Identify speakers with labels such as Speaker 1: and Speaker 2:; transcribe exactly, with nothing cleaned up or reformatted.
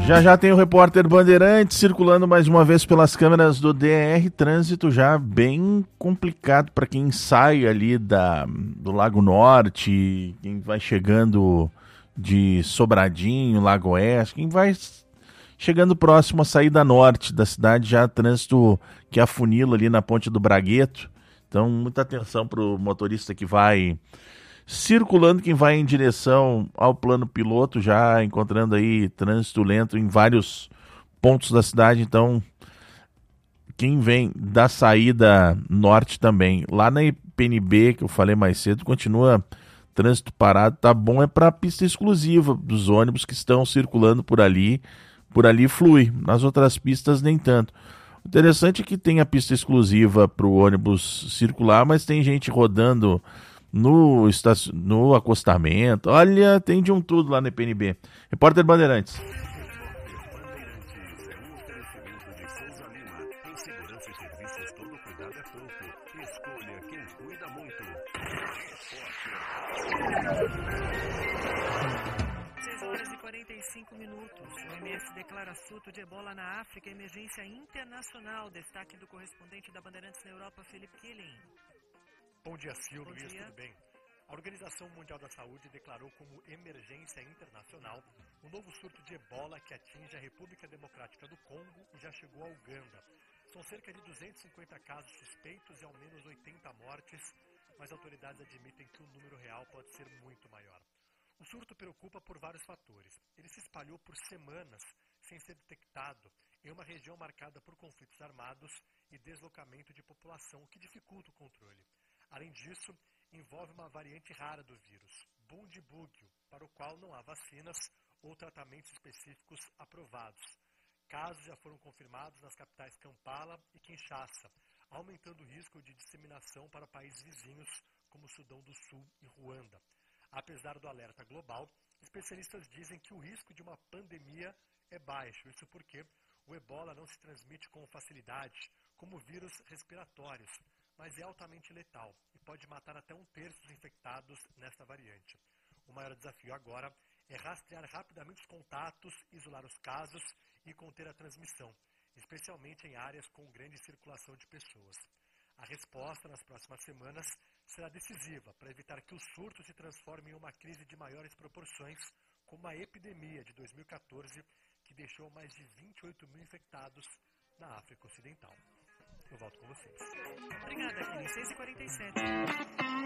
Speaker 1: Já já tem o repórter Bandeirantes circulando mais uma vez pelas câmeras do D R. Trânsito já bem complicado para quem sai ali da, do Lago Norte, quem vai chegando de Sobradinho, Lago Oeste, quem vai chegando próximo à saída norte da cidade, já trânsito que afunila ali na Ponte do Bragueto. Então, muita atenção para o motorista que vai circulando, quem vai em direção ao plano piloto, já encontrando aí trânsito lento em vários pontos da cidade. Então, quem vem da saída norte também, lá na I P N B, que eu falei mais cedo, continua trânsito parado. Tá bom, é para a pista exclusiva dos ônibus que estão circulando por ali. Por ali flui, nas outras pistas nem tanto. O interessante é que tem a pista exclusiva para o ônibus circular, mas tem gente rodando no, estacion... no acostamento. Olha, tem de um tudo lá na I P N B. Repórter Bandeirantes.
Speaker 2: O O M S declara surto de ebola na África, emergência internacional. Destaque do correspondente da Bandeirantes na Europa, Felipe Killing.
Speaker 3: Bom dia, Silvio.
Speaker 2: Bom dia.
Speaker 3: Tudo bem? A Organização Mundial da Saúde declarou como emergência internacional um novo surto de ebola que atinge a República Democrática do Congo e já chegou a Uganda. São cerca de duzentos e cinquenta casos suspeitos e ao menos oitenta mortes, mas autoridades admitem que o número real pode ser muito maior. O surto preocupa por vários fatores. Ele se espalhou por semanas sem ser detectado em uma região marcada por conflitos armados e deslocamento de população, o que dificulta o controle. Além disso, envolve uma variante rara do vírus, Bundibugyo, para o qual não há vacinas ou tratamentos específicos aprovados. Casos já foram confirmados nas capitais Kampala e Kinshasa, aumentando o risco de disseminação para países vizinhos como Sudão do Sul e Ruanda. Apesar do alerta global, especialistas dizem que o risco de uma pandemia é baixo. Isso porque o ebola não se transmite com facilidade, como vírus respiratórios, mas é altamente letal e pode matar até um terço dos infectados nesta variante. O maior desafio agora é rastrear rapidamente os contatos, isolar os casos e conter a transmissão, especialmente em áreas com grande circulação de pessoas. A resposta nas próximas semanas será decisiva para evitar que o surto se transforme em uma crise de maiores proporções, como a epidemia de dois mil e quatorze, que deixou mais de vinte e oito mil infectados na África Ocidental. Eu volto com vocês.
Speaker 2: Obrigada, Kini. seis e quarenta e sete.